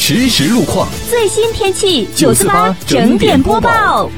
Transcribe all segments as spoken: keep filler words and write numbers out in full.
实时路况， 最新天气九四八整点播报。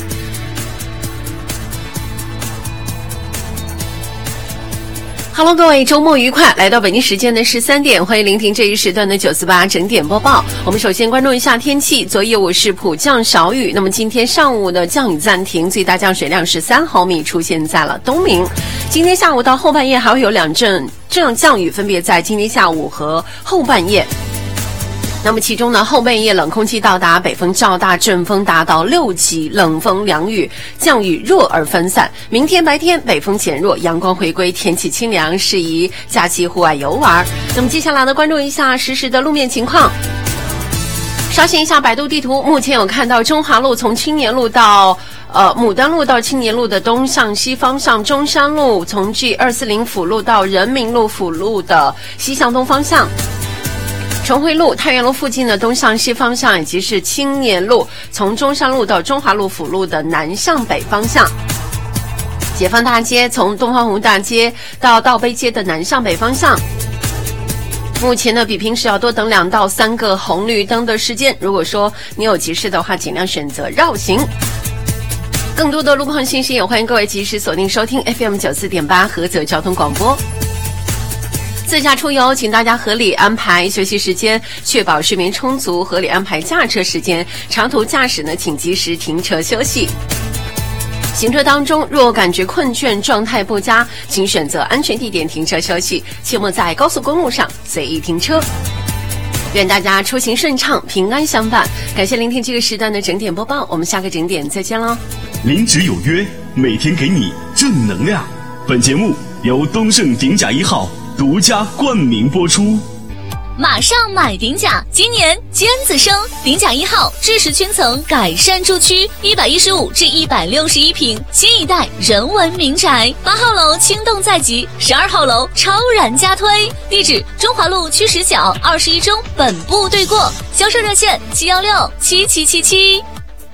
Hello， 各位，周末愉快！来到北京时间的十三点，欢迎聆听这一时段的九四八整点播报。我们首先关注一下天气，昨夜我是普降少雨，那么今天上午的降雨暂停，最大降水量十三毫米，出现在了东明。今天下午到后半夜还会有两阵这样降雨，分别在今天下午和后半夜。那么其中呢，后半夜冷空气到达，北风较大，阵风达到六级，冷风凉雨，降雨弱而分散。明天白天北风减弱，阳光回归，天气清凉，适宜假期户外游玩。那么接下来呢，关注一下实时的路面情况。刷新一下百度地图，目前有看到中华路从青年路到呃牡丹路到青年路的东向西方向，中山路从 G 二四零辅路到人民路辅路的西向东方向。重惠路、太原路附近的东向西方向，以及是青年路从中山路到中华路辅路的南向北方向。解放大街从东方红大街到道碑街的南向北方向。目前呢，比平时要多等两到三个红绿灯的时间。如果说你有急事的话，尽量选择绕行。更多的路况信息，也欢迎各位及时锁定收听 F M 九四点八菏泽交通广播。自驾出游，请大家合理安排休息时间，确保睡眠充足，合理安排驾车时间。长途驾驶呢，请及时停车休息。行车当中，若感觉困倦、状态不佳，请选择安全地点停车休息，切莫在高速公路上随意停车。愿大家出行顺畅，平安相伴。感谢聆听这个时段的整点播报，我们下个整点再见喽。 零值有约，每天给你正能量。本节目由东盛鼎甲一号独家冠名播出。 马上买鼎甲，今年尖子生，鼎甲一号知识圈层改善住区，一百一十五至一百六十一平，新一代人文民宅。八号楼轻动在即，十二号楼超然加推。地址：中华路区十角二十一中本部对过，销售热线七幺六七七七七。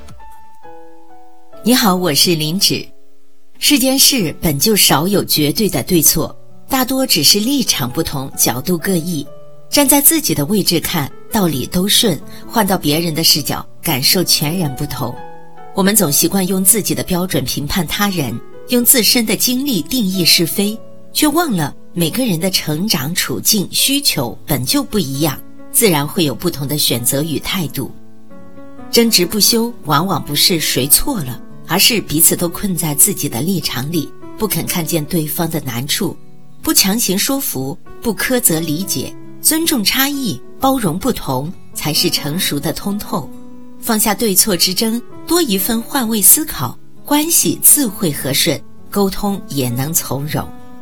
你好，我是林芷。世间事本就少有绝对的对错，大多只是立场不同，角度各异。站在自己的位置看，道理都顺，换到别人的视角，感受全然不同。我们总习惯用自己的标准评判他人，用自身的经历定义是非，却忘了每个人的成长处境需求本就不一样，自然会有不同的选择与态度。争执不休，往往不是谁错了，而是彼此都困在自己的立场里，不肯看见对方的难处，不强行说服，不苛责理解，尊重差异，包容不同，才是成熟的通透。放下对错之争，多一份换位思考，关系自会和顺，沟通也能从容。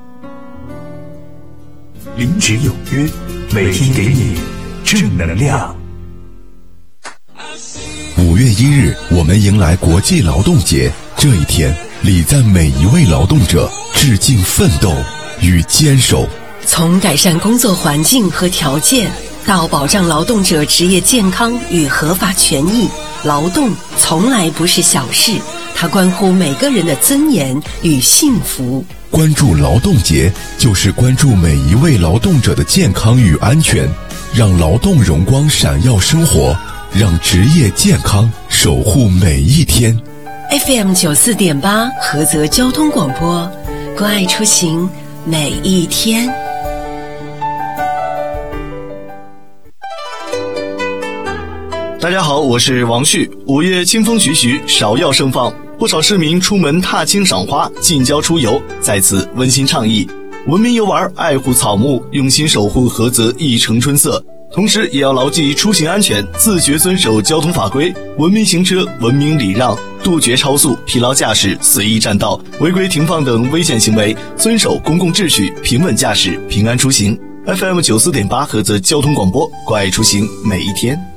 零值有约，每天给你正能量。 五月一日，我们迎来国际劳动节。这一天，礼赞每一位劳动者，致敬奋斗与坚守。 从改善工作环境和条件，到保障劳动者职业健康与合法权益，劳动从来不是小事，它关乎每个人的尊严与幸福。 关注劳动节，就是关注每一位劳动者的健康与安全，让劳动荣光闪耀生活，让职业健康守护每一天。 F M 九四点八菏泽交通广播，关爱出行每一天。 大家好，我是王旭。五月清风徐徐，芍药盛放，不少市民出门踏青赏花，近郊出游，在此温馨倡议：文明游玩，爱护草木，用心守护菏泽一城春色。同时也要牢记出行安全，自觉遵守交通法规，文明行车，文明礼让，杜绝超速、疲劳驾驶、随意占道、违规停放等危险行为，遵守公共秩序，平稳驾驶，平安出行。F M 九四点八菏泽交通广播，关爱出行每一天。